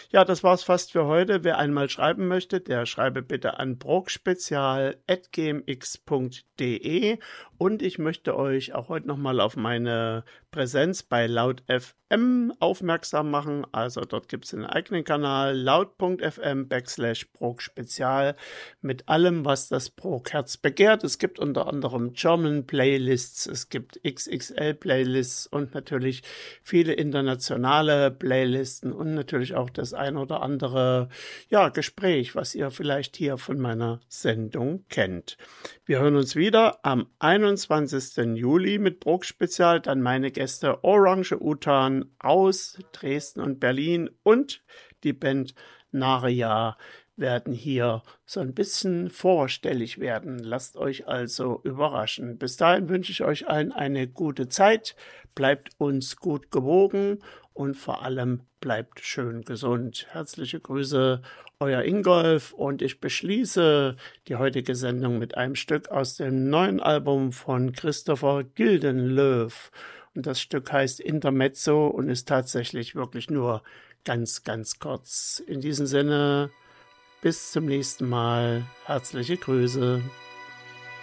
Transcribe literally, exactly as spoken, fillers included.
Ja, das war's fast für heute. Wer einmal schreiben möchte, der schreibe bitte an brokspezial at gmx punkt de. Und ich möchte euch auch heute nochmal auf meine Präsenz bei Laut F M aufmerksam machen. Also dort gibt es einen eigenen Kanal, laut.fm backslash brokspezial, mit allem, was das Brokherz begehrt. Es gibt unter anderem German Playlists, es gibt X X L Playlists und natürlich viele internationale Playlisten und natürlich auch das ein oder andere ja, Gespräch, was ihr vielleicht hier von meiner Sendung kennt. Wir hören uns wieder am einundzwanzigsten Juli mit Brok-Spezial, dann meine Gäste Orange Utan aus Dresden und Berlin und die Band Naria werden hier so ein bisschen vorstellig werden. Lasst euch also überraschen. Bis dahin wünsche ich euch allen eine gute Zeit. Bleibt uns gut gewogen und vor allem bleibt schön gesund. Herzliche Grüße, euer Ingolf, und ich beschließe die heutige Sendung mit einem Stück aus dem neuen Album von Christopher Gildenlöw. Und das Stück heißt Intermezzo und ist tatsächlich wirklich nur ganz, ganz kurz. In diesem Sinne, bis zum nächsten Mal. Herzliche Grüße.